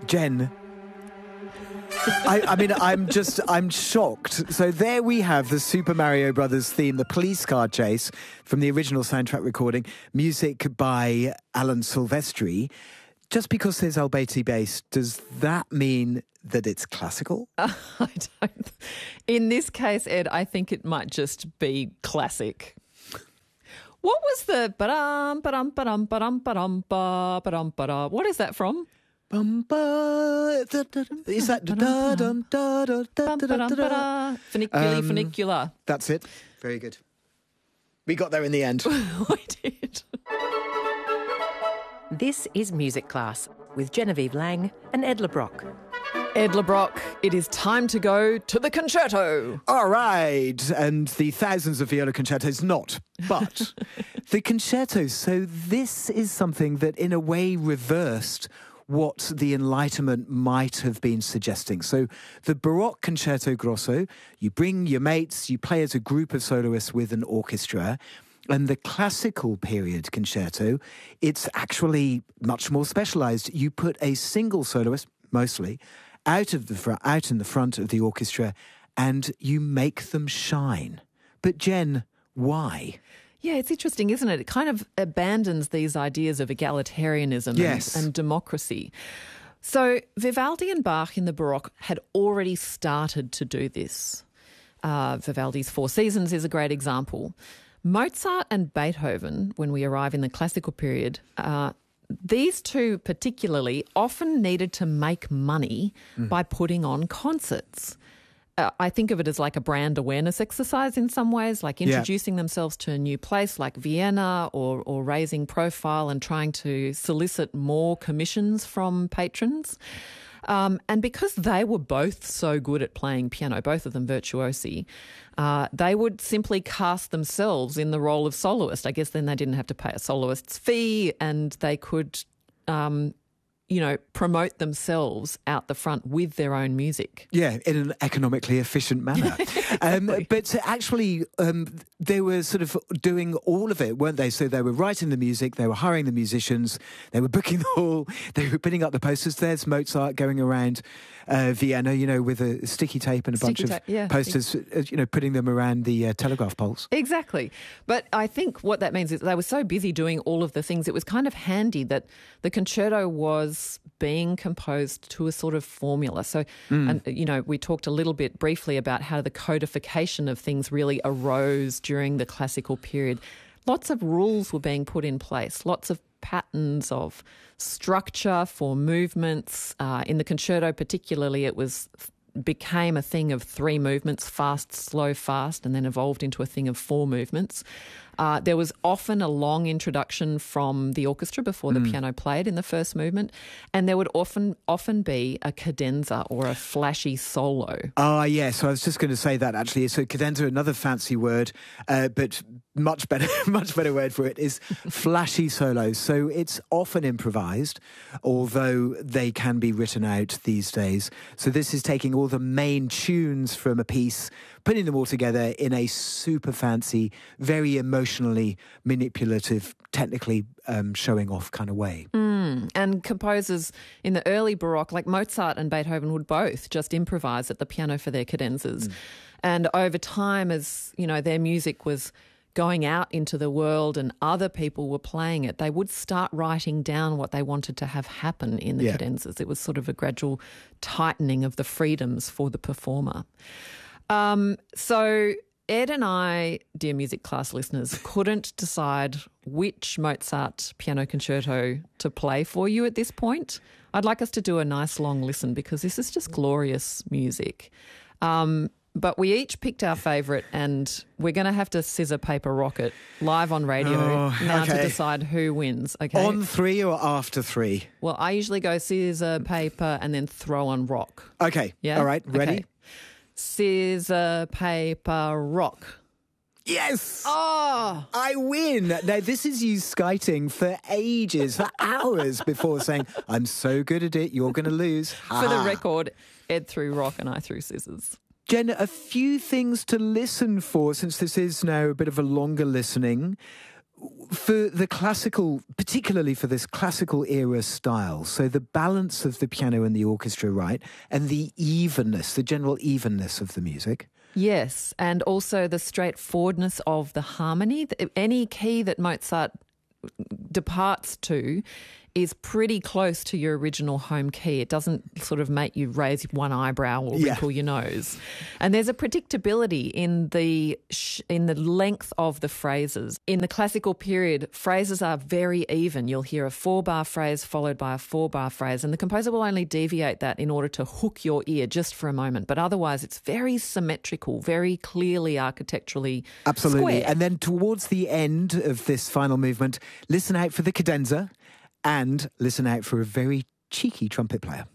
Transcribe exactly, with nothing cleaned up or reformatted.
Jen, I, I mean, I'm just, I'm shocked. So there we have the Super Mario Brothers theme, the police car chase from the original soundtrack recording, music by Alan Silvestri. Just because there's Albaty bass, does that mean that it's classical? Uh, I don't. In this case, Ed, I think it might just be classic. What was the ba-dum, ba-dum, ba-dum, ba-dum, ba-dum, ba, ba-dum, ba-da? What is that from? Bum, ba, da, da, da. Is that da, da, dum, da, da, da, da, da, da. Funiculi, Um, funicular. That's it. Very good. We got there in the end. I did. This is Music Class with Genevieve Lang and Ed LeBrock. Ed LeBrock, it is time to go to the concerto. All right. And the thousands of viola concertos, not. But the concertos, so this is something that in a way reversed what the Enlightenment might have been suggesting. So the Baroque Concerto Grosso, you bring your mates, you play as a group of soloists with an orchestra. And the classical period concerto, it's actually much more specialised. You put a single soloist, mostly, out of the fr- out in the front of the orchestra, and you make them shine. But Jen, why? Yeah, it's interesting, isn't it? It kind of abandons these ideas of egalitarianism Yes. and, and democracy. So Vivaldi and Bach in the Baroque had already started to do this. Uh, Vivaldi's Four Seasons is a great example. Mozart and Beethoven, when we arrive in the classical period, uh, these two particularly often needed to make money mm. by putting on concerts. Uh, I think of it as like a brand awareness exercise in some ways, like introducing yeah. themselves to a new place like Vienna, or, or raising profile and trying to solicit more commissions from patrons. Um, and because they were both so good at playing piano, both of them virtuosi, uh, they would simply cast themselves in the role of soloist. I guess then they didn't have to pay a soloist's fee, and they could, um, you know, promote themselves out the front with their own music. Yeah, in an economically efficient manner. um, but actually, um, they were sort of doing all of it, weren't they? So they were writing the music, they were hiring the musicians, they were booking the hall, they were putting up the posters. There's Mozart going around uh, Vienna, you know, with a sticky tape and a sticky bunch ta- of yeah. posters, uh, you know, putting them around the uh, telegraph poles. Exactly. But I think what that means is they were so busy doing all of the things, it was kind of handy that the concerto was being composed to a sort of formula. So, mm. and you know, we talked a little bit briefly about how the codification of things really arose during the classical period. Lots of rules were being put in place, lots of patterns of structure for movements. Uh, in the concerto particularly, it was became a thing of three movements, fast, slow, fast, and then evolved into a thing of four movements. Uh, there was often a long introduction from the orchestra before the mm. piano played in the first movement, and there would often often be a cadenza or a flashy solo. Ah, yes. Yeah, so I was just going to say that actually. So cadenza, another fancy word, uh, but much better, much better word for it is flashy solos. So it's often improvised, although they can be written out these days. So this is taking all the main tunes from a piece, putting them all together in a super fancy, very emotionally manipulative, technically um, showing off kind of way. Mm. And composers in the early Baroque, like Mozart and Beethoven, would both just improvise at the piano for their cadenzas. Mm. And over time, as you know, their music was going out into the world and other people were playing it, they would start writing down what they wanted to have happen in the yeah. cadenzas. It was sort of a gradual tightening of the freedoms for the performer. Um, so Ed and I, dear music class listeners, couldn't decide which Mozart piano concerto to play for you at this point. I'd like us to do a nice long listen because this is just glorious music. Um, but we each picked our favourite, and we're going to have to scissor, paper, rock it live on radio oh, now okay. to decide who wins. Okay, on three or after three? Well, I usually go scissor, paper, and then throw on rock. Okay, yeah, all right, ready? Okay. Scissor, paper, rock. Yes! Oh! I win! Now, this is you skiting for ages, for hours before saying, I'm so good at it, you're going to lose. For the record, Ed threw rock and I threw scissors. Jen, a few things to listen for, since this is now a bit of a longer listening. For the classical, particularly for this classical era style, so the balance of the piano and the orchestra, right, and the evenness, the general evenness of the music. Yes, and also the straightforwardness of the harmony. Any key that Mozart departs to is pretty close to your original home key. It doesn't sort of make you raise one eyebrow or Yeah. wrinkle your nose. And there's a predictability in the sh- in the length of the phrases. In the classical period, phrases are very even. You'll hear a four-bar phrase followed by a four-bar phrase, and the composer will only deviate that in order to hook your ear just for a moment. But otherwise, it's very symmetrical, very clearly architecturally Absolutely. square. And then towards the end of this final movement, listen out for the cadenza and listen out for a very cheeky trumpet player.